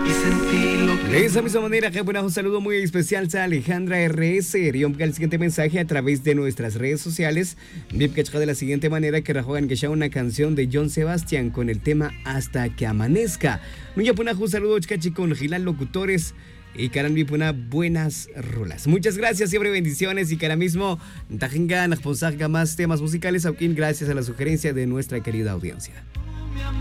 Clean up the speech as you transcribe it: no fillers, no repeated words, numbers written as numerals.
De esa misma manera, un saludo muy especial a Alejandra RS. Riomka el siguiente mensaje a través de nuestras redes sociales. De la siguiente manera que rajogan que ya una canción de John Sebastián con el tema Hasta que amanezca. Un saludo chicachi con Gilal Locutores. Y Karan buenas rolas. Muchas gracias, siempre bendiciones. Y que ahora mismo Tajinga más temas musicales. Gracias a la sugerencia de nuestra querida audiencia.